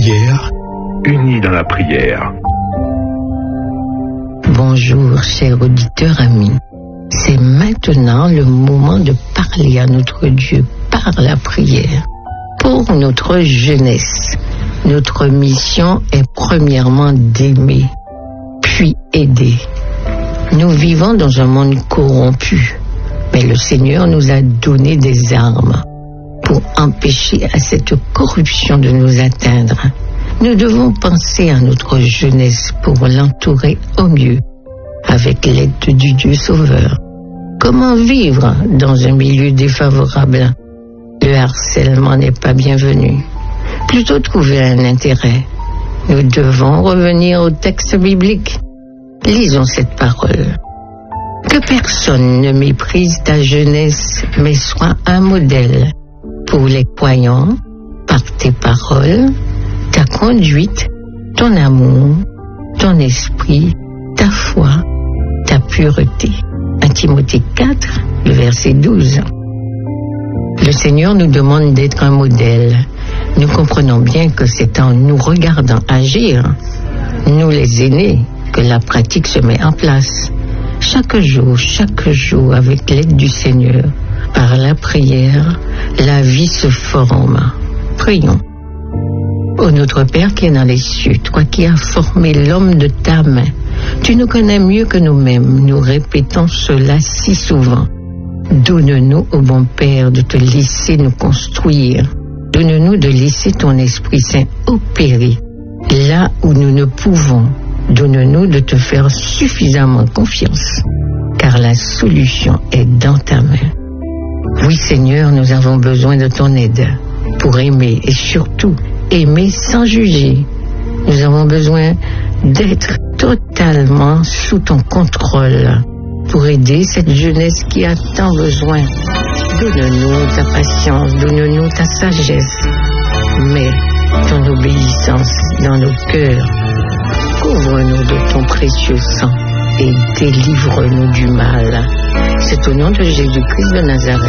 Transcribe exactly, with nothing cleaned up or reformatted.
prière, unis dans la prière. Bonjour, chers auditeurs amis. C'est maintenant le moment de parler à notre Dieu par la prière. Pour notre jeunesse, notre mission est premièrement d'aimer, puis aider. Nous vivons dans un monde corrompu, mais le Seigneur nous a donné des armes pour empêcher à cette corruption de nous atteindre. Nous devons penser à notre jeunesse pour l'entourer au mieux, avec l'aide du Dieu Sauveur. Comment vivre dans un milieu défavorable? Le harcèlement n'est pas bienvenu. Plutôt trouver un intérêt. Nous devons revenir au texte biblique. Lisons cette parole. Que personne ne méprise ta jeunesse, mais sois un modèle pour les croyants par tes paroles, ta conduite, ton amour, ton esprit, ta foi, ta pureté. un Timothée quatre, le verset douze. Le Seigneur nous demande d'être un modèle. Nous comprenons bien que c'est en nous regardant agir, nous les aînés, que la pratique se met en place. Chaque jour, chaque jour, avec l'aide du Seigneur, par la prière, la vie se forme. Prions. Ô notre Père qui est dans les cieux, toi qui as formé l'homme de ta main, tu nous connais mieux que nous-mêmes. Nous répétons cela si souvent. Donne-nous, ô bon Père, de te laisser nous construire. Donne-nous de laisser ton Esprit Saint opérer là où nous ne pouvons. Donne-nous de te faire suffisamment confiance, car la solution est dans ta main. Oui, Seigneur, nous avons besoin de ton aide pour aimer et surtout aimer sans juger. Nous avons besoin d'être totalement sous ton contrôle pour aider cette jeunesse qui a tant besoin. Donne-nous ta patience, donne-nous ta sagesse, mais ton obéissance dans nos cœurs. Couvre-nous de ton précieux sang et délivre-nous du mal. C'est au nom de Jésus-Christ de Nazareth